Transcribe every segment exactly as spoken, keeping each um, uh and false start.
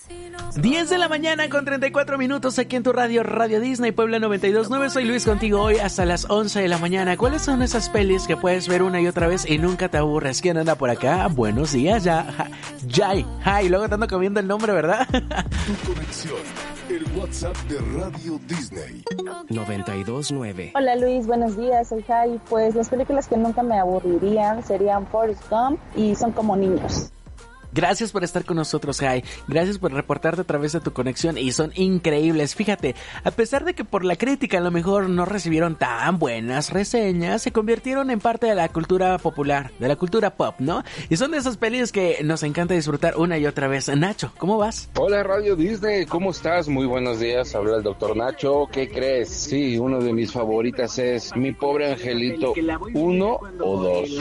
diez de la mañana con treinta y cuatro minutos aquí en tu radio, Radio Disney Puebla noventa y dos punto nueve. Soy Luis contigo hoy hasta las once de la mañana. ¿Cuáles son esas pelis que puedes ver una y otra vez y nunca te aburres? ¿Quién anda por acá? Buenos días, ya. Jai, hi, luego te ando comiendo el nombre, ¿verdad? Tu conexión, el WhatsApp de Radio Disney noventa y dos punto nueve. Hola Luis, buenos días, soy Jai. Pues las películas que nunca me aburrirían serían Forrest Gump y Son como niños. Gracias por estar con nosotros, Jai. Gracias por reportarte a través de tu conexión y son increíbles. Fíjate, a pesar de que por la crítica a lo mejor no recibieron tan buenas reseñas, se convirtieron en parte de la cultura popular, de la cultura pop, ¿no? Y son de esas pelis que nos encanta disfrutar una y otra vez. Nacho, ¿cómo vas? Hola Radio Disney, ¿cómo estás? Muy buenos días, habla el doctor Nacho. ¿Qué crees? Sí, uno de mis favoritas es Mi Pobre Angelito uno o dos.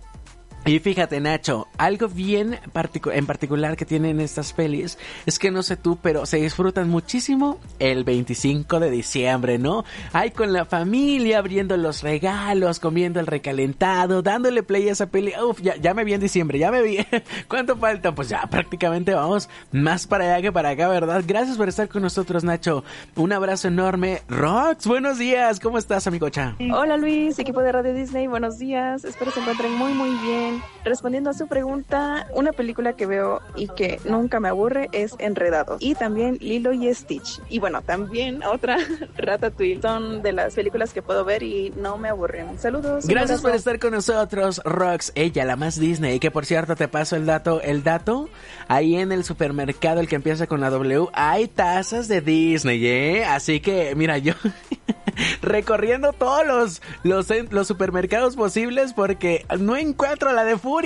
Y fíjate, Nacho, algo bien particu- en particular que tienen estas pelis es que no sé tú, pero se disfrutan muchísimo el veinticinco de diciembre, ¿no? Ahí con la familia, abriendo los regalos, comiendo el recalentado, dándole play a esa peli. Uf, ya, ya me vi en diciembre, ya me vi. ¿Cuánto falta? Pues ya prácticamente vamos más para allá que para acá, ¿verdad? Gracias por estar con nosotros, Nacho. Un abrazo enorme. Rox, buenos días. ¿Cómo estás, amigocha? Hola, Luis, equipo de Radio Disney. Buenos días. Espero se encuentren muy, muy bien. Respondiendo a su pregunta, una película que veo y que nunca me aburre es Enredados y también Lilo y Stitch. Y bueno, también otra, Ratatouille. Son de las películas que puedo ver y no me aburren. Saludos. Gracias por estar con nosotros, Rox. Ella, la más Disney. Que por cierto, te paso el dato. El dato, ahí en el supermercado, el que empieza con la W, hay tazas de Disney, ¿eh? Así que, mira, yo recorriendo todos los, los, los supermercados posibles porque no encuentro la de Furia.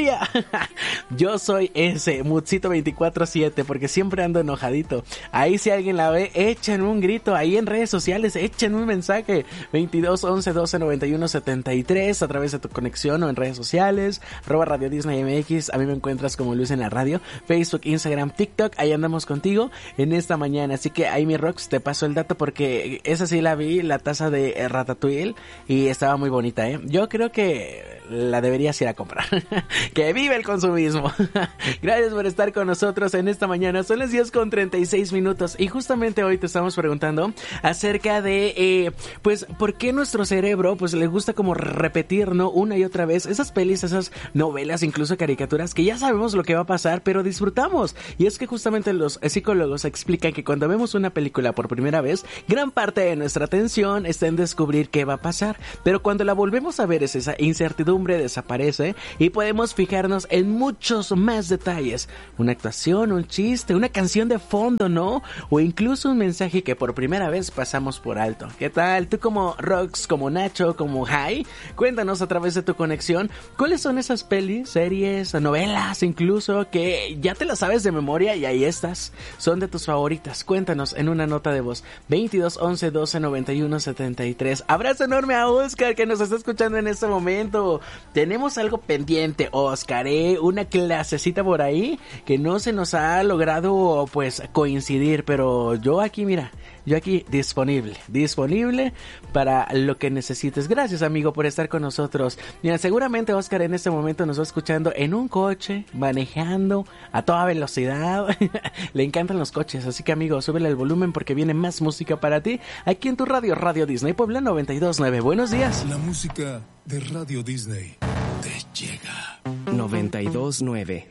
Yo soy ese Mutsito veinticuatro siete porque siempre ando enojadito. Ahí si alguien la ve, echen un grito. Ahí en redes sociales, echen un mensaje. veintidós once doce noventa y uno setenta y tres a través de tu conexión o en redes sociales. Arroba Radio Disney M X. A mí me encuentras como Luis en la radio. Facebook, Instagram, TikTok. Ahí andamos contigo en esta mañana. Así que ahí mi Rox, te paso el dato porque esa sí la vi, la taza de Ratatouille, y estaba muy bonita, ¿eh? Yo creo que la deberías ir a comprar. ¡Que vive el consumismo! Gracias por estar con nosotros en esta mañana. Son las diez con treinta y seis minutos y justamente hoy te estamos preguntando acerca de, eh, pues, ¿por qué nuestro cerebro, pues, le gusta como repetir, ¿no? Una y otra vez esas pelis, esas novelas, incluso caricaturas que ya sabemos lo que va a pasar, pero disfrutamos. Y es que justamente los psicólogos explican que cuando vemos una película por primera vez, gran parte de nuestra atención está en descubrir qué va a pasar. Pero cuando la volvemos a ver, es esa incertidumbre desaparece y podemos fijarnos en muchos más detalles. Una actuación, un chiste, una canción de fondo, ¿no? O incluso un mensaje que por primera vez pasamos por alto. ¿Qué tal? Tú como Rox, como Nacho, como Jai, cuéntanos a través de tu conexión cuáles son esas pelis, series, novelas incluso que ya te las sabes de memoria y ahí estás. Son de tus favoritas. Cuéntanos en una nota de voz. veintidós once doce noventa y uno setenta y tres. Abrazo enorme a Oscar que nos está escuchando en este momento. Tenemos algo pendiente, Oscar, ¿eh? Una clasecita por ahí que no se nos ha logrado pues coincidir, pero yo aquí, mira, yo aquí disponible, disponible para lo que necesites. Gracias, amigo, por estar con nosotros. Mira, seguramente Oscar en este momento nos va escuchando en un coche, manejando a toda velocidad. Le encantan los coches, así que, amigo, súbele el volumen porque viene más música para ti aquí en tu radio, Radio Disney Puebla noventa y dos punto nueve. Buenos días. La música de Radio Disney te llega. noventa y dos punto nueve.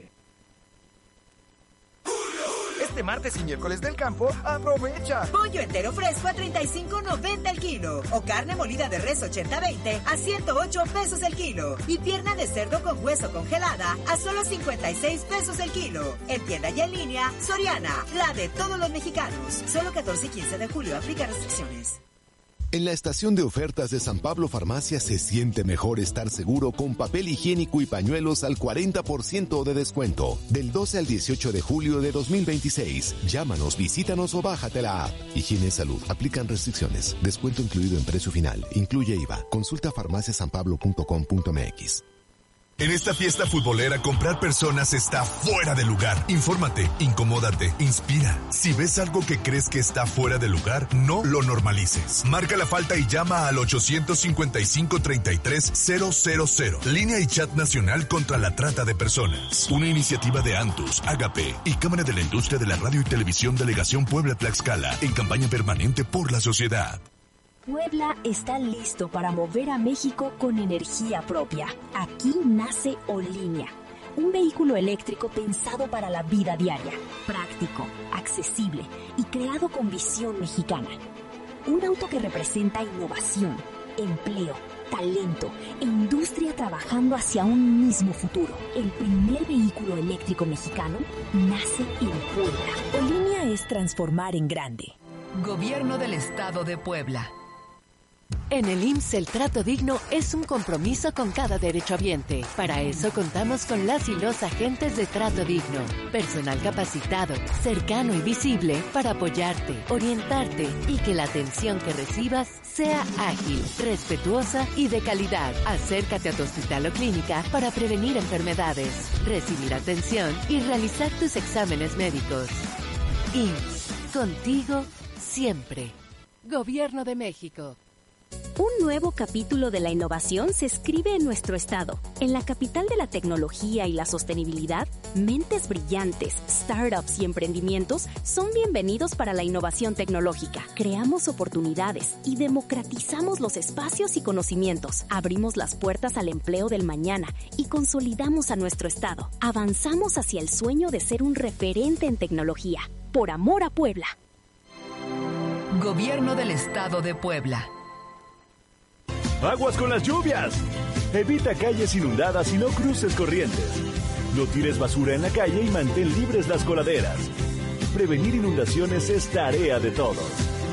Este martes y miércoles del campo, aprovecha. Pollo entero fresco a treinta y cinco noventa el kilo. O carne molida de res ochenta veinte a ciento ocho pesos el kilo. Y pierna de cerdo con hueso congelada a solo cincuenta y seis pesos el kilo. En tienda y en línea, Soriana, la de todos los mexicanos. Solo catorce y quince de julio, aplica restricciones. En la estación de ofertas de San Pablo Farmacia se siente mejor estar seguro con papel higiénico y pañuelos al cuarenta por ciento de descuento. Del doce al dieciocho de julio de dos mil veintiséis. Llámanos, visítanos o bájate la app. Higiene y salud. Aplican restricciones. Descuento incluido en precio final. Incluye I V A. Consulta farmacia san pablo punto com punto m x. En esta fiesta futbolera, comprar personas está fuera de lugar. Infórmate, incomódate, inspira. Si ves algo que crees que está fuera de lugar, no lo normalices. Marca la falta y llama al ochocientos cincuenta y cinco, treinta y tres, cero cero cero. Línea y chat nacional contra la trata de personas. Una iniciativa de Antus, Agape y Cámara de la Industria de la Radio y Televisión Delegación Puebla-Tlaxcala en campaña permanente por la sociedad. Puebla está listo para mover a México con energía propia. Aquí nace Olinia, un vehículo eléctrico pensado para la vida diaria, práctico, accesible y creado con visión mexicana. Un auto que representa innovación, empleo, talento e industria trabajando hacia un mismo futuro. El primer vehículo eléctrico mexicano nace en Puebla. Olinia es transformar en grande. Gobierno del Estado de Puebla. En el I M S S el trato digno es un compromiso con cada derechohabiente. Para eso contamos con las y los agentes de trato digno. Personal capacitado, cercano y visible para apoyarte, orientarte y que la atención que recibas sea ágil, respetuosa y de calidad. Acércate a tu hospital o clínica para prevenir enfermedades, recibir atención y realizar tus exámenes médicos. I M S S, contigo siempre. Gobierno de México. Un nuevo capítulo de la innovación se escribe en nuestro estado. En la capital de la tecnología y la sostenibilidad, mentes brillantes, startups y emprendimientos son bienvenidos para la innovación tecnológica. Creamos oportunidades y democratizamos los espacios y conocimientos. Abrimos las puertas al empleo del mañana y consolidamos a nuestro estado. Avanzamos hacia el sueño de ser un referente en tecnología. Por amor a Puebla. Gobierno del Estado de Puebla. ¡Aguas con las lluvias! Evita calles inundadas y no cruces corrientes. No tires basura en la calle y mantén libres las coladeras. Prevenir inundaciones es tarea de todos.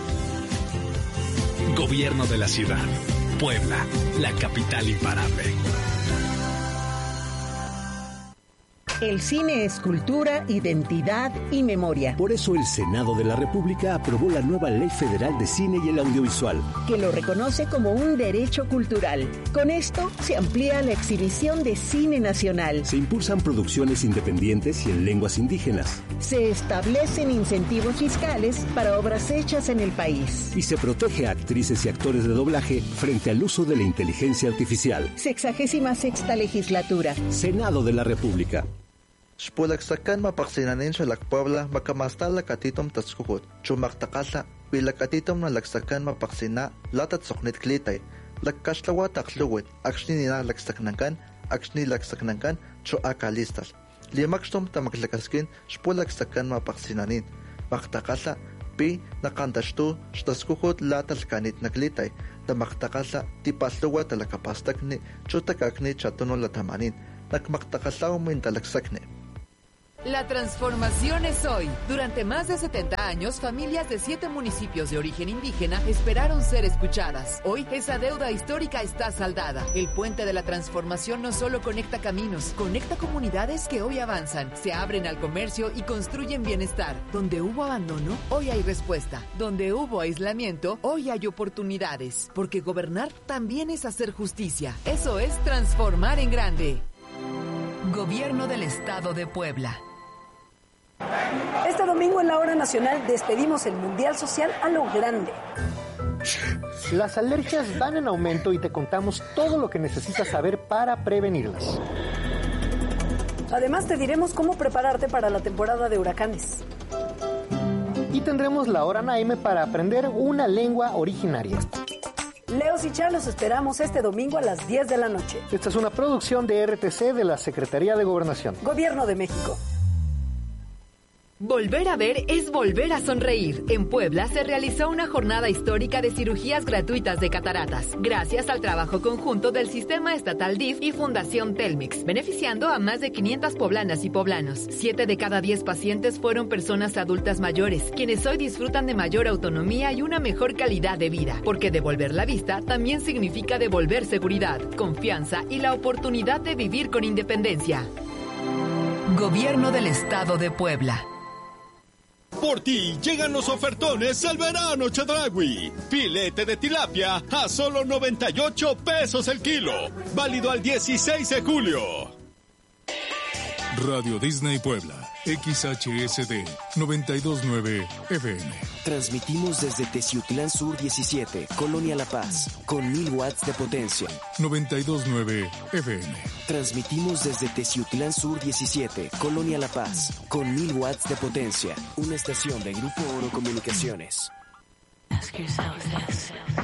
Gobierno de la ciudad. Puebla, la capital imparable. El cine es cultura, identidad y memoria. Por eso el Senado de la República aprobó la nueva Ley Federal de Cine y el Audiovisual, que lo reconoce como un derecho cultural. Con esto se amplía la exhibición de cine nacional. Se impulsan producciones independientes y en lenguas indígenas. Se establecen incentivos fiscales para obras hechas en el país. Y se protege a actrices y actores de doblaje frente al uso de la inteligencia artificial. Sexagésima sexta legislatura. Senado de la República. Xpulaksakan mapaksinanin sa Puebla makamastala katitom tatskuhut. Chumaktakasa bilakatitom na laksakan mapaksina latat soknit klitay. Lakkashlawa taksluwit akshni nina laksaknankan akshni laksaknankan cho akalistas. Limakstom tamaklakaskin xpulaksakan mapaksinanin. Maktakasa pi nakantashtu xtaskuhut latal kanit naklitay. Tamaktakasa tipasluwa talakapastakni chutakakni chatuno latamanin. Nakmaktakasao mintalaksakni. La transformación es hoy. Durante más de setenta años, familias de siete municipios de origen indígena esperaron ser escuchadas. Hoy, esa deuda histórica está saldada. El puente de la transformación no solo conecta caminos, conecta comunidades que hoy avanzan, se abren al comercio y construyen bienestar. Donde hubo abandono, hoy hay respuesta. Donde hubo aislamiento, hoy hay oportunidades. Porque gobernar también es hacer justicia. Eso es transformar en grande. Gobierno del Estado de Puebla. Este domingo en la Hora Nacional despedimos el Mundial Social a lo grande. Las alergias van en aumento y te contamos todo lo que necesitas saber para prevenirlas. Además te diremos cómo prepararte para la temporada de huracanes. Y tendremos la Hora Naime para aprender una lengua originaria. Leos y Char los esperamos este domingo a las diez de la noche. Esta es una producción de R T C de la Secretaría de Gobernación. Gobierno de México. Volver a ver es volver a sonreír. En Puebla se realizó una jornada histórica de cirugías gratuitas de cataratas, gracias al trabajo conjunto del Sistema Estatal D I F y Fundación Telmex, beneficiando a más de quinientas poblanas y poblanos. Siete de cada diez pacientes fueron personas adultas mayores, quienes hoy disfrutan de mayor autonomía y una mejor calidad de vida, porque devolver la vista también significa devolver seguridad, confianza y la oportunidad de vivir con independencia. Gobierno del Estado de Puebla. Por ti llegan los ofertones al verano Chedraui. Filete de tilapia a solo noventa y ocho pesos el kilo. Válido al dieciséis de julio. Radio Disney Puebla, X H S D noventa y dos punto nueve F M. Transmitimos desde Teciutlán Sur diecisiete, Colonia La Paz, con mil watts de potencia. noventa y dos punto nueve F M. Transmitimos desde Teciutlán Sur diecisiete, Colonia La Paz, con mil watts de potencia. Una estación de Grupo Oro Comunicaciones. Ask yourself this.